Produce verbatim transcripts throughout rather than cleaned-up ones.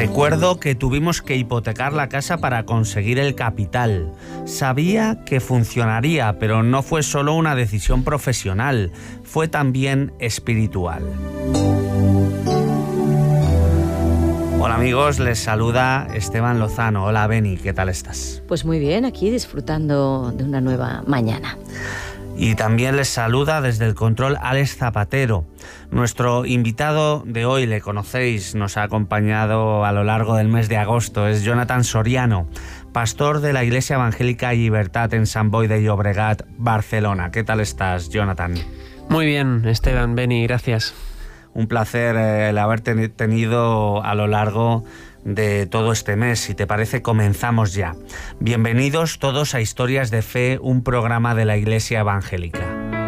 Recuerdo que tuvimos que hipotecar la casa para conseguir el capital. Sabía que funcionaría, pero no fue solo una decisión profesional, fue también espiritual. Hola amigos, les saluda Esteban Lozano. Hola Beni, ¿qué tal estás? Pues muy bien, aquí disfrutando de una nueva mañana. Y también les saluda desde el control Alex Zapatero. Nuestro invitado de hoy, le conocéis, nos ha acompañado a lo largo del mes de agosto, es Jonathan Soriano, pastor de la Iglesia Evangélica Llibertat en Sant Boi de Llobregat, Barcelona. ¿Qué tal estás, Jonathan? Muy bien, Esteban, Beni, gracias. Un placer eh, el haberte tenido a lo largo de todo este mes. Si te parece, comenzamos ya. Bienvenidos todos a Historias de Fe, un programa de la Iglesia Evangélica.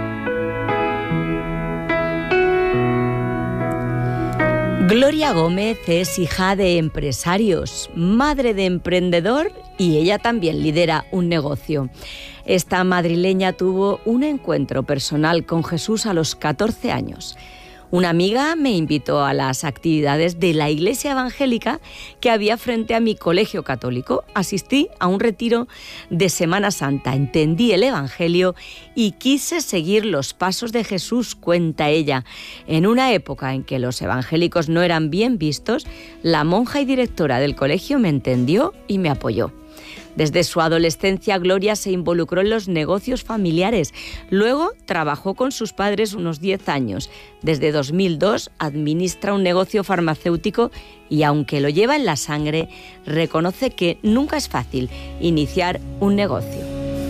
Gloria Gómez es hija de empresarios, madre de emprendedor y ella también lidera un negocio. Esta madrileña tuvo un encuentro personal con Jesús a los catorce años. Una amiga me invitó a las actividades de la Iglesia Evangélica que había frente a mi colegio católico. Asistí a un retiro de Semana Santa, entendí el Evangelio y quise seguir los pasos de Jesús, cuenta ella. En una época en que los evangélicos no eran bien vistos, la monja y directora del colegio me entendió y me apoyó. Desde su adolescencia, Gloria se involucró en los negocios familiares. Luego trabajó con sus padres unos diez años. Desde dos mil dos administra un negocio farmacéutico y, aunque lo lleva en la sangre, reconoce que nunca es fácil iniciar un negocio.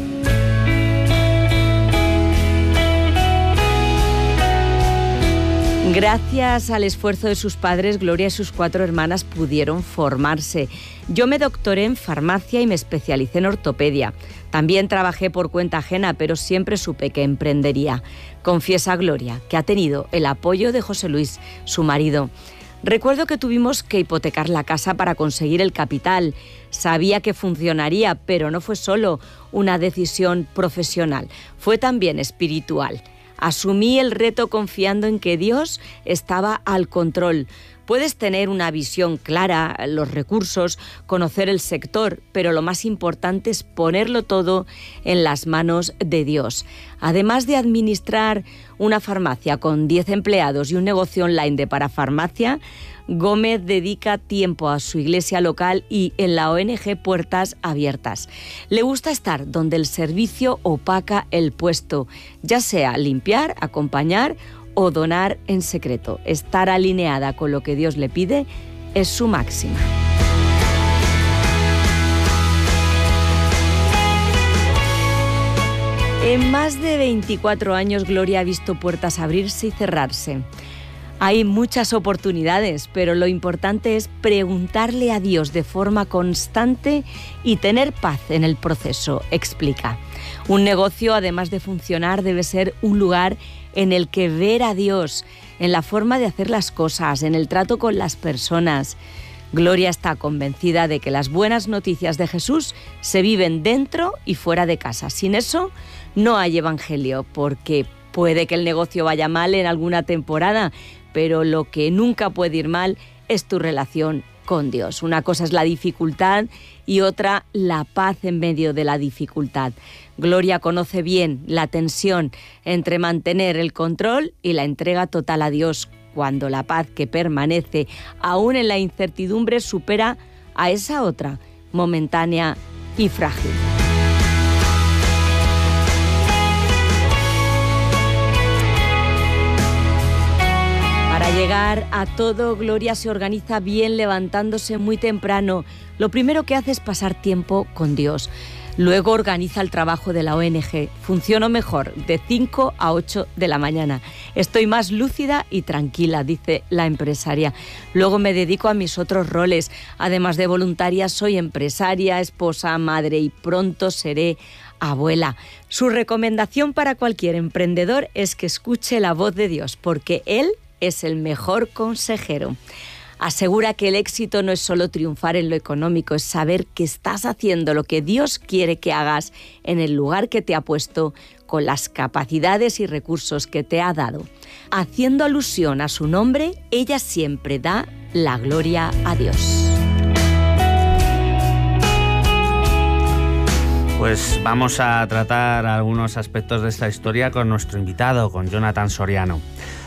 Gracias al esfuerzo de sus padres, Gloria y sus cuatro hermanas pudieron formarse. Yo me doctoré en farmacia y me especialicé en ortopedia. También trabajé por cuenta ajena, pero siempre supe que emprendería. Confiesa Gloria que ha tenido el apoyo de José Luis, su marido. Recuerdo que tuvimos que hipotecar la casa para conseguir el capital. Sabía que funcionaría, pero no fue solo una decisión profesional, fue también espiritual. Asumí el reto confiando en que Dios estaba al control. Puedes tener una visión clara, los recursos, conocer el sector, pero lo más importante es ponerlo todo en las manos de Dios. Además de administrar una farmacia con diez empleados y un negocio online de parafarmacia, Gómez dedica tiempo a su iglesia local y en la O N G Puertas Abiertas. Le gusta estar donde el servicio opaca el puesto, ya sea limpiar, acompañar o donar en secreto. Estar alineada con lo que Dios le pide es su máxima. En más de veinticuatro años, Gloria ha visto puertas abrirse y cerrarse. Hay muchas oportunidades, pero lo importante es preguntarle a Dios de forma constante y tener paz en el proceso, explica. Un negocio, además de funcionar, debe ser un lugar en el que ver a Dios, en la forma de hacer las cosas, en el trato con las personas. Gloria está convencida de que las buenas noticias de Jesús se viven dentro y fuera de casa. Sin eso, no hay evangelio, porque puede que el negocio vaya mal en alguna temporada, pero lo que nunca puede ir mal es tu relación con Dios. Una cosa es la dificultad y otra la paz en medio de la dificultad. Gloria conoce bien la tensión entre mantener el control y la entrega total a Dios, cuando la paz que permanece aún en la incertidumbre supera a esa otra, momentánea y frágil. Para llegar a todo, Gloria se organiza bien levantándose muy temprano. Lo primero que hace es pasar tiempo con Dios. Luego organiza el trabajo de la O N G. Funciono mejor de cinco a ocho de la mañana. Estoy más lúcida y tranquila, dice la empresaria. Luego me dedico a mis otros roles. Además de voluntaria, soy empresaria, esposa, madre y pronto seré abuela. Su recomendación para cualquier emprendedor es que escuche la voz de Dios, porque Él es el mejor consejero. Asegura que el éxito no es solo triunfar en lo económico, es saber que estás haciendo lo que Dios quiere que hagas en el lugar que te ha puesto, con las capacidades y recursos que te ha dado. Haciendo alusión a su nombre, ella siempre da la gloria a Dios. Pues vamos a tratar algunos aspectos de esta historia con nuestro invitado, con Jonathan Soriano.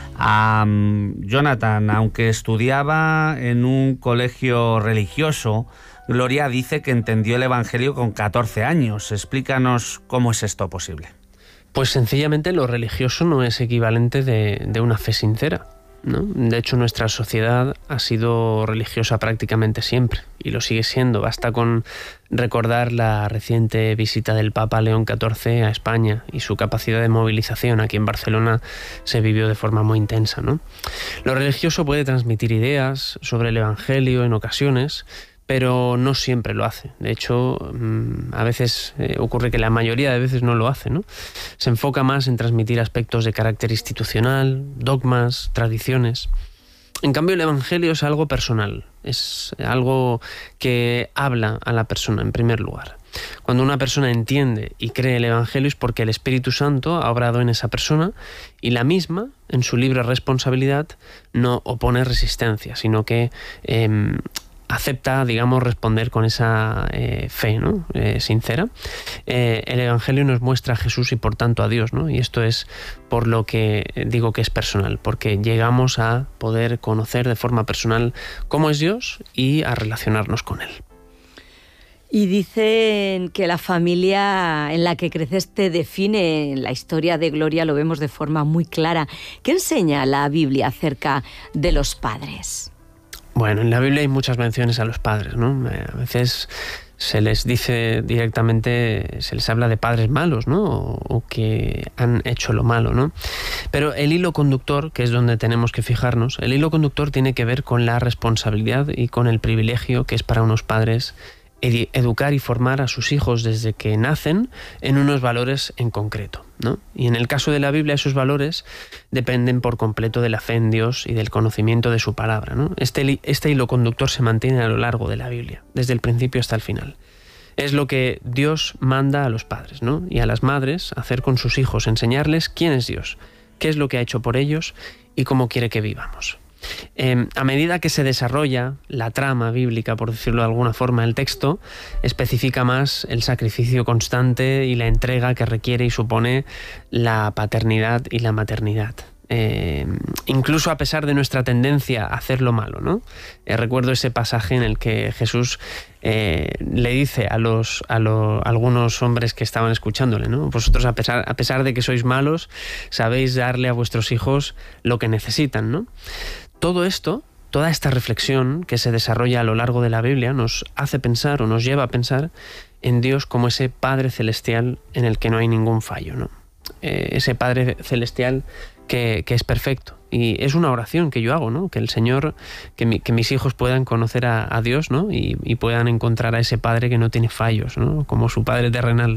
Um, Jonathan, aunque estudiaba en un colegio religioso, Gloria dice que entendió el Evangelio con catorce años. Explícanos cómo es esto posible. Pues sencillamente lo religioso no es equivalente de, de una fe sincera, ¿no? De hecho, nuestra sociedad ha sido religiosa prácticamente siempre y lo sigue siendo. Basta con recordar la reciente visita del Papa León catorce a España y su capacidad de movilización aquí en Barcelona se vivió de forma muy intensa, ¿no? Lo religioso puede transmitir ideas sobre el Evangelio en ocasiones, pero no siempre lo hace. De hecho, a veces eh, ocurre que la mayoría de veces no lo hace, ¿no? Se enfoca más en transmitir aspectos de carácter institucional, dogmas, tradiciones. En cambio, el Evangelio es algo personal, es algo que habla a la persona en primer lugar. Cuando una persona entiende y cree el Evangelio es porque el Espíritu Santo ha obrado en esa persona y la misma, en su libre responsabilidad, no opone resistencia, sino que eh, acepta, digamos, responder con esa eh, fe, ¿no? eh, sincera. Eh, el Evangelio nos muestra a Jesús y por tanto a Dios, ¿no? Y esto es por lo que digo que es personal, porque llegamos a poder conocer de forma personal cómo es Dios y a relacionarnos con Él. Y dicen que la familia en la que creces te define. En la historia de Gloria lo vemos de forma muy clara. ¿Qué enseña la Biblia acerca de los padres? Bueno, en la Biblia hay muchas menciones a los padres, ¿no? A veces se les dice directamente, se les habla de padres malos, ¿no? O, o que han hecho lo malo, ¿no? Pero el hilo conductor, que es donde tenemos que fijarnos, el hilo conductor tiene que ver con la responsabilidad y con el privilegio que es para unos padres educar y formar a sus hijos desde que nacen en unos valores en concreto, ¿no? Y en el caso de la Biblia esos valores dependen por completo de la fe en Dios y del conocimiento de su palabra, ¿no? Este, este hilo conductor se mantiene a lo largo de la Biblia, desde el principio hasta el final. Es lo que Dios manda a los padres, ¿no? Y a las madres hacer con sus hijos, enseñarles quién es Dios, qué es lo que ha hecho por ellos y cómo quiere que vivamos. Eh, a medida que se desarrolla la trama bíblica, por decirlo de alguna forma, el texto especifica más el sacrificio constante y la entrega que requiere y supone la paternidad y la maternidad. Eh, incluso a pesar de nuestra tendencia a hacer lo malo, ¿no? Eh, recuerdo ese pasaje en el que Jesús eh, le dice a los a, lo, a algunos hombres que estaban escuchándole, ¿no? Vosotros a pesar, a pesar de que sois malos, sabéis darle a vuestros hijos lo que necesitan, ¿no? Todo esto, toda esta reflexión que se desarrolla a lo largo de la Biblia nos hace pensar o nos lleva a pensar en Dios como ese Padre Celestial en el que no hay ningún fallo, ¿no? Eh, ese Padre Celestial que, que es perfecto. Y es una oración que yo hago, ¿no? Que el Señor, que, mi, que mis hijos puedan conocer a, a Dios, ¿no? Y, y puedan encontrar a ese Padre que no tiene fallos, ¿no? Como su Padre terrenal.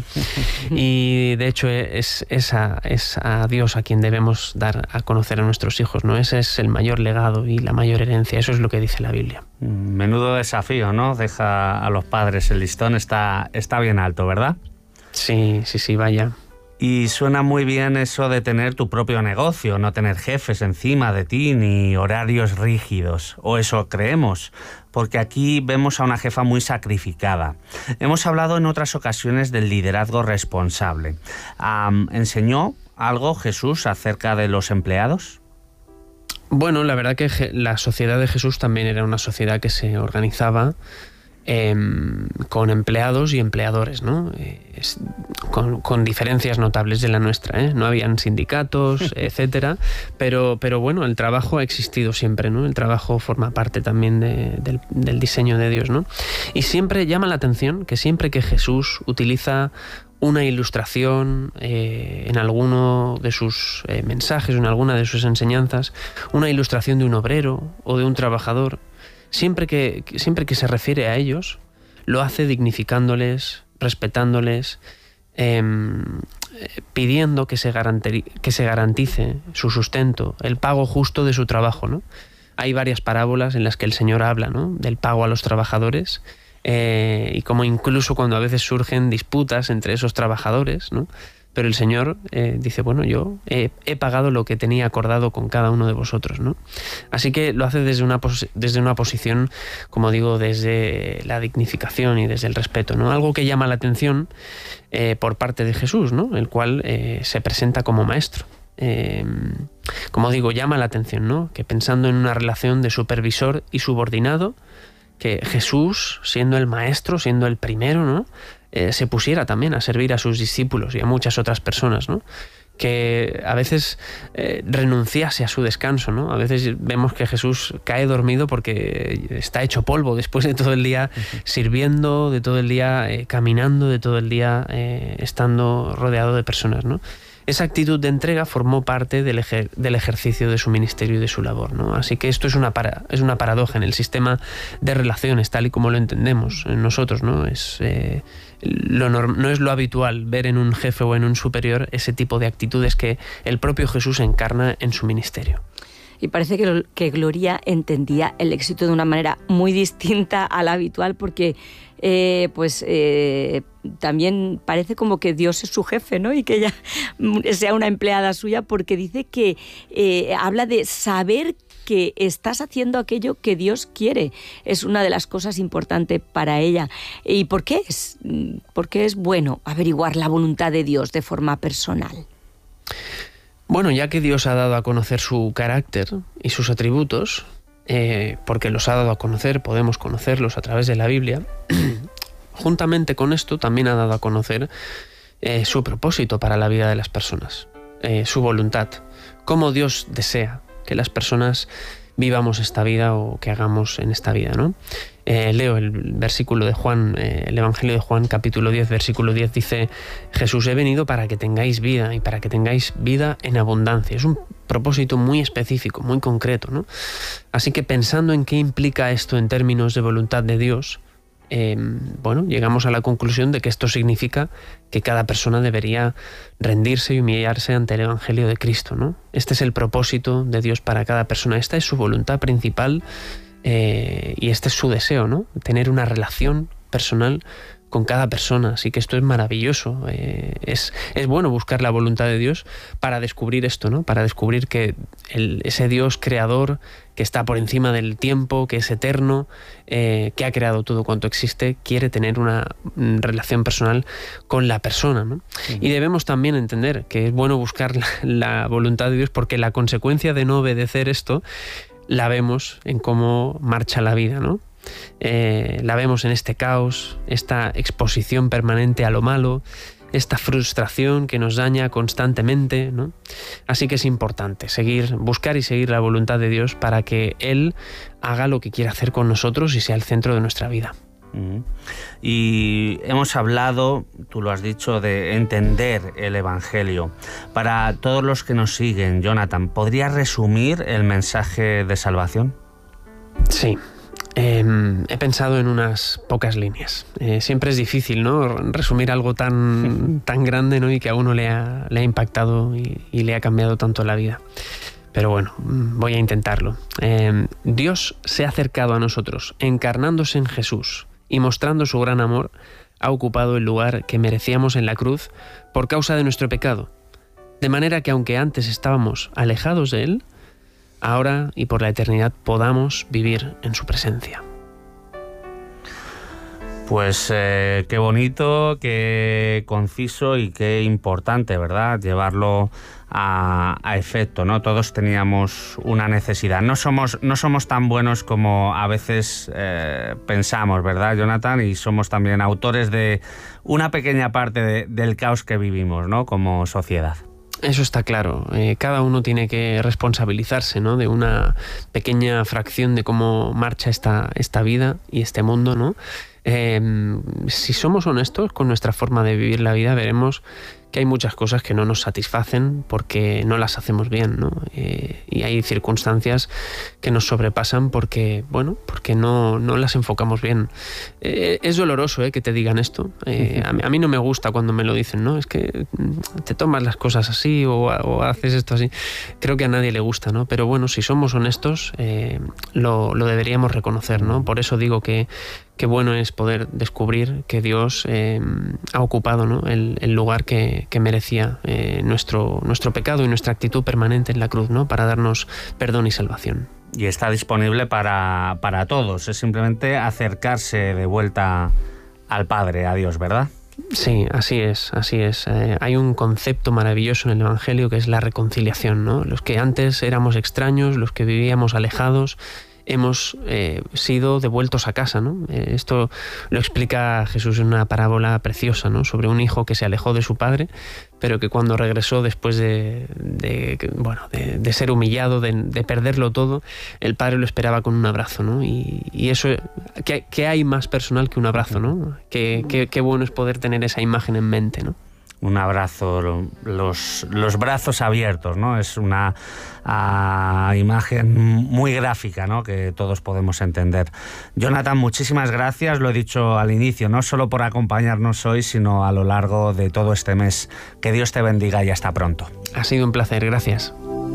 Y de hecho es, es, a, es a Dios a quien debemos dar a conocer a nuestros hijos, ¿no? Ese es el mayor legado y la mayor herencia. Eso es lo que dice la Biblia. Menudo desafío, ¿no? Deja a los padres, el listón está, está bien alto, ¿verdad? Sí, sí, sí, vaya. Y suena muy bien eso de tener tu propio negocio, no tener jefes encima de ti ni horarios rígidos, o eso creemos, porque aquí vemos a una jefa muy sacrificada. Hemos hablado en otras ocasiones del liderazgo responsable. Um, ¿Enseñó algo Jesús acerca de los empleados? Bueno, la verdad que la sociedad de Jesús también era una sociedad que se organizaba Eh, con empleados y empleadores, ¿no? Eh, es, con, con diferencias notables de la nuestra, ¿eh? No habían sindicatos, etcétera, pero, pero bueno, el trabajo ha existido siempre, ¿no? El trabajo forma parte también de, del, del diseño de Dios, ¿no? Y siempre llama la atención que siempre que Jesús utiliza una ilustración eh, en alguno de sus eh, mensajes o en alguna de sus enseñanzas, una ilustración de un obrero o de un trabajador, Siempre que, siempre que se refiere a ellos, lo hace dignificándoles, respetándoles, eh, pidiendo que se, garanti- que se garantice su sustento, el pago justo de su trabajo, ¿no? Hay varias parábolas en las que el Señor habla, ¿no? Del pago a los trabajadores eh, y como incluso cuando a veces surgen disputas entre esos trabajadores, ¿no? pero el Señor eh, dice, bueno, yo he, he pagado lo que tenía acordado con cada uno de vosotros, ¿no? Así que lo hace desde una, desde una posición, como digo, desde la dignificación y desde el respeto, ¿no? Algo que llama la atención eh, por parte de Jesús, ¿no? El cual eh, se presenta como maestro. Eh, como digo, llama la atención, ¿no? Que pensando en una relación de supervisor y subordinado, que Jesús, siendo el maestro, siendo el primero, ¿no? Eh, se pusiera también a servir a sus discípulos y a muchas otras personas, ¿no? Que a veces eh, renunciase a su descanso, ¿no? A veces vemos que Jesús cae dormido porque está hecho polvo después de todo el día sirviendo, de todo el día eh, caminando, de todo el día eh, estando rodeado de personas, ¿no? Esa actitud de entrega formó parte del, ejer del ejercicio de su ministerio y de su labor, ¿no? Así que esto es una, para es una paradoja en el sistema de relaciones, tal y como lo entendemos nosotros, ¿no? Es, eh, lo no es lo habitual ver en un jefe o en un superior ese tipo de actitudes que el propio Jesús encarna en su ministerio. Y parece que, que Gloria entendía el éxito de una manera muy distinta a la habitual, porque eh, pues eh, también parece como que Dios es su jefe, ¿no? Y que ella sea una empleada suya, porque dice que eh, habla de saber que estás haciendo aquello que Dios quiere. Es una de las cosas importantes para ella. ¿Y por qué es? ¿Por qué es bueno averiguar la voluntad de Dios de forma personal? Bueno, ya que Dios ha dado a conocer su carácter y sus atributos, eh, porque los ha dado a conocer, podemos conocerlos a través de la Biblia, juntamente con esto también ha dado a conocer eh, su propósito para la vida de las personas, eh, su voluntad, cómo Dios desea que las personas vivamos esta vida o que hagamos en esta vida, ¿no? Eh, leo el versículo de Juan, eh, el Evangelio de Juan, capítulo diez, versículo diez, dice: Jesús, he venido para que tengáis vida y para que tengáis vida en abundancia. Es un propósito muy específico, muy concreto, ¿no? Así que pensando en qué implica esto en términos de voluntad de Dios, eh, bueno, llegamos a la conclusión de que esto significa que cada persona debería rendirse y humillarse ante el Evangelio de Cristo, ¿no? Este es el propósito de Dios para cada persona, esta es su voluntad principal. Eh, y este es su deseo, ¿no? Tener una relación personal con cada persona. Así que esto es maravilloso. Eh, es, es bueno buscar la voluntad de Dios para descubrir esto, ¿no? Para descubrir que el, ese Dios creador que está por encima del tiempo, que es eterno, eh, que ha creado todo cuanto existe, quiere tener una relación personal con la persona, ¿no? Sí. Y debemos también entender que es bueno buscar la, la voluntad de Dios, porque la consecuencia de no obedecer esto la vemos en cómo marcha la vida, ¿no? Eh, la vemos en este caos, esta exposición permanente a lo malo, esta frustración que nos daña constantemente, ¿no? Así que es importante seguir, buscar y seguir la voluntad de Dios para que Él haga lo que quiera hacer con nosotros y sea el centro de nuestra vida. Y hemos hablado, tú lo has dicho, de entender el Evangelio. Para todos los que nos siguen, Jonathan, ¿podrías resumir el mensaje de salvación? Sí. Eh, he pensado en unas pocas líneas. Eh, siempre es difícil, ¿no? Resumir algo tan, tan grande, ¿no? Y que a uno le ha, le ha impactado y, y le ha cambiado tanto la vida. Pero bueno, voy a intentarlo. Eh, Dios se ha acercado a nosotros, encarnándose en Jesús y mostrando su gran amor, ha ocupado el lugar que merecíamos en la cruz por causa de nuestro pecado. De manera que aunque antes estábamos alejados de Él, ahora y por la eternidad podamos vivir en su presencia. Pues eh, qué bonito, qué conciso y qué importante, ¿verdad? Llevarlo a, a efecto, ¿no? Todos teníamos una necesidad. No somos, no somos tan buenos como a veces eh, pensamos, ¿verdad, Jonathan? Y somos también autores de una pequeña parte de, del caos que vivimos, ¿no? Como sociedad. Eso está claro. Eh, cada uno tiene que responsabilizarse, ¿no? De una pequeña fracción de cómo marcha esta, esta vida y este mundo, ¿no? Eh, si somos honestos con nuestra forma de vivir la vida, veremos que hay muchas cosas que no nos satisfacen porque no las hacemos bien, ¿no? Eh, y hay circunstancias que nos sobrepasan porque, bueno, porque no, no las enfocamos bien. Eh, es doloroso, ¿eh? Que te digan esto. Eh, a, mí, a mí no me gusta cuando me lo dicen, ¿no? Es que te tomas las cosas así o, o haces esto así. Creo que a nadie le gusta, ¿no? Pero bueno, si somos honestos, eh, lo, lo deberíamos reconocer, ¿no? Por eso digo que qué bueno es poder descubrir que Dios eh, ha ocupado, ¿no?, el, el lugar que, que merecía eh, nuestro, nuestro pecado y nuestra actitud permanente en la cruz, ¿no?, para darnos perdón y salvación. Y está disponible para, para todos, es simplemente acercarse de vuelta al Padre, a Dios, ¿verdad? Sí, así es, así es. Eh, hay un concepto maravilloso en el Evangelio que es la reconciliación, ¿no? Los que antes éramos extraños, los que vivíamos alejados, hemos eh, sido devueltos a casa, ¿no? Eh, esto lo explica Jesús en una parábola preciosa, ¿no?, sobre un hijo que se alejó de su padre, pero que cuando regresó después de, de bueno, de, de ser humillado, de, de perderlo todo, el padre lo esperaba con un abrazo, ¿no? Y, y eso, ¿qué, qué hay más personal que un abrazo, ¿no? Qué, qué, qué bueno es poder tener esa imagen en mente, ¿no? Un abrazo, los, los brazos abiertos, ¿no? Es una uh, imagen muy gráfica, ¿no?, que todos podemos entender. Jonathan, muchísimas gracias, lo he dicho al inicio, no solo por acompañarnos hoy, sino a lo largo de todo este mes. Que Dios te bendiga y hasta pronto. Ha sido un placer, gracias.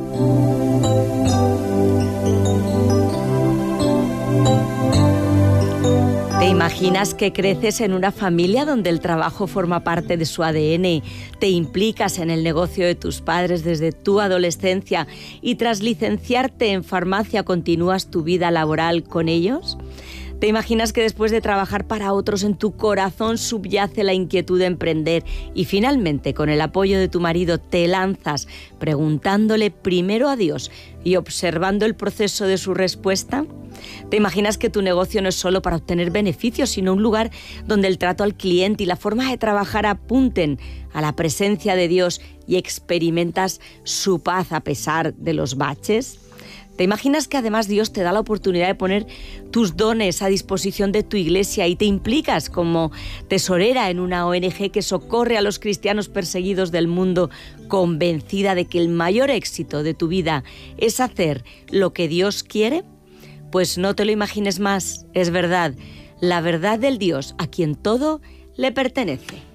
¿Te imaginas que creces en una familia donde el trabajo forma parte de su A D N? ¿Te implicas en el negocio de tus padres desde tu adolescencia y tras licenciarte en farmacia continúas tu vida laboral con ellos? ¿Te imaginas que después de trabajar para otros en tu corazón subyace la inquietud de emprender y finalmente con el apoyo de tu marido te lanzas preguntándole primero a Dios y observando el proceso de su respuesta? ¿Te imaginas que tu negocio no es solo para obtener beneficios, sino un lugar donde el trato al cliente y la forma de trabajar apunten a la presencia de Dios y experimentas su paz a pesar de los baches? ¿Te imaginas que además Dios te da la oportunidad de poner tus dones a disposición de tu iglesia y te implicas como tesorera en una O N Ge que socorre a los cristianos perseguidos del mundo, convencida de que el mayor éxito de tu vida es hacer lo que Dios quiere? Pues no te lo imagines más, es verdad, la verdad del Dios a quien todo le pertenece.